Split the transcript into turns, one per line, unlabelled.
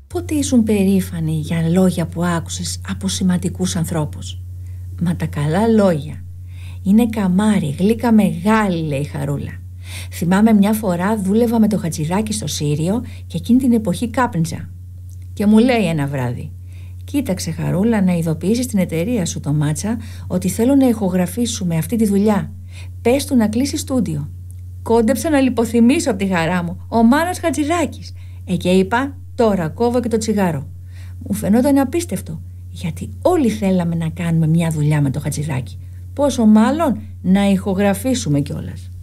Πότε ήσουν περήφανη για λόγια που άκουσες από σημαντικούς ανθρώπους? Μα τα καλά λόγια είναι καμάρι, γλύκα μεγάλη, λέει η Χαρούλα. Θυμάμαι μια φορά δούλευα με το Χατζηδάκι στο Σύριο και εκείνη την εποχή κάπνιζα. Και μου λέει ένα βράδυ: κοίταξε Χαρούλα, να ειδοποιήσεις την εταιρεία σου, το Μάτσα, ότι θέλω να ηχογραφήσουμε αυτή τη δουλειά. Πες του να κλείσει στούντιο. Κόντεψα να λιποθυμίσω από τη χαρά μου. Ο Μάνος Χατζηδάκης. Και είπα: τώρα κόβω και το τσιγάρο. Μου φαινόταν απίστευτο, γιατί όλοι θέλαμε να κάνουμε μια δουλειά με το Χατζηδάκι. Πόσο μάλλον να ηχογραφήσουμε κιόλας.